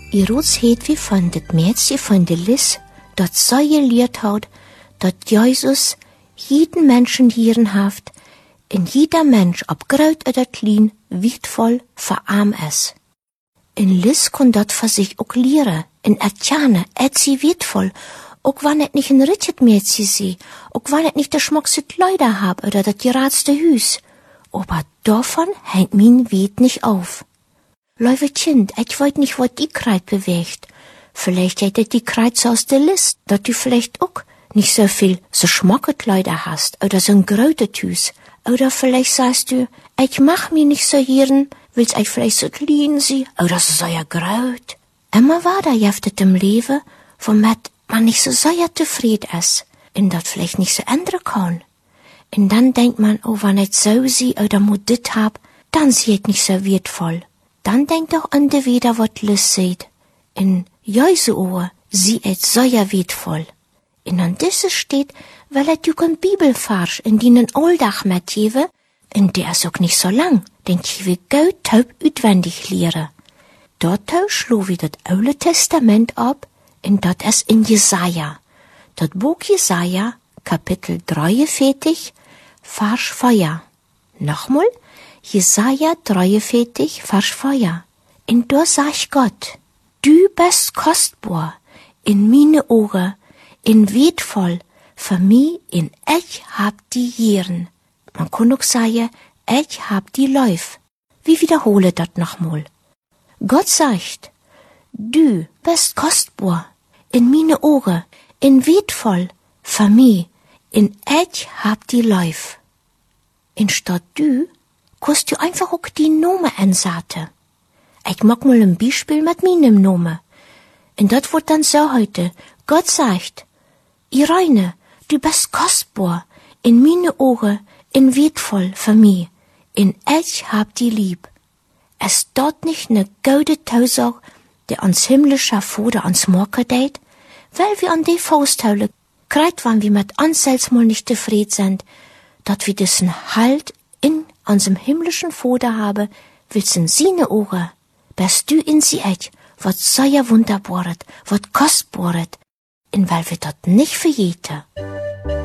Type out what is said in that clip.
I rots het wie van dit meisje van de Lis, dat zij geleerd had, dat Jesus jeden Menschen hieren heeft, en jeder Mensch, ob groot oder klein, wichtvol verarm is. En Lis kon dat voor zich ook leren, en erkennen, sie wichtvol, ook wanneer het niet een Richard meisje zie, ook wanneer het niet de schmuckste Kleider hab oder dat geraadste Huis. Aber davon hängt mein Weet nicht auf. Lieve Kind, ich weet nicht, wat die Kreid bewegt. Vielleicht hätte die Kreid so aus der List, dass du vielleicht auch nicht so viel so schmucke Kleider hast, oder so ein großes Huis. Oder vielleicht sagst du, ich mach mich nicht so hirn, willst ich vielleicht so klein sein, oder so sehr groß. Immer war da jeftet im Leben, womit man nicht so sehr zufrieden ist, und das vielleicht nicht so ändern kann. Und dann denkt man, oh, wenn ich so sie oder muss dit hab, dann sie es nicht so wertvoll. Dann denkt auch an de wieder, wat Lis seht. In Jesu Ohr, sie es sehr wertvoll. Und an dieses steht, weil du ein Bibelvers in den Oldach mitgebe, und der ist auch nicht so lang, den ich will gut taub utwendig lehren. Dort schlo wie das Alte Testament ab, und dat ist in Jesaja. Dat Buch Jesaja, Kapitel 43, Vers 4. Nochmal, Jesaja 43, Vers 4. Und da sagt Gott, du bist kostbar in meine Augen, in wertvoll für mich, in ich hab die Jieren. Man kann auch sagen, ich hab die Läuf. Wir wiederholen das nochmal. Gott sagt, du bist kostbar in meine Augen, in wertvoll für mich, in ich hab die Läuf. In statt du, kannst du einfach auch die Nome ansaten. Ich mag mal ein Beispiel mit meinem Nome. Und das wird dann so heute. Gott sagt, Irene, du bist kostbar, in meine Augen, in wertvoll für mich, in ich hab die lieb. Es dort nicht ne gute Tausag, der ans himmlischer Vater ans Morgen deit, weil wir an die Fausthaule kreit, wann wir mit uns selbst mal nicht zufrieden sind, dat wir diesen Halt in unserem himmlischen Vater haben, willst in seine Ohren, bist du in sie echt, wat sehr wunderbaret, wat kostbaret, in weil wir dat nicht verjeten.